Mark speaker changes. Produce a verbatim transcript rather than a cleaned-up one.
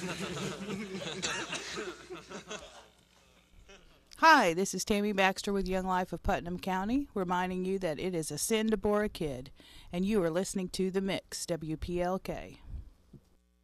Speaker 1: Hi, this is Tammy Baxter with Young Life of Putnam County, reminding you that it is a sin to bore a kid, and you are listening to The Mix, W P L K.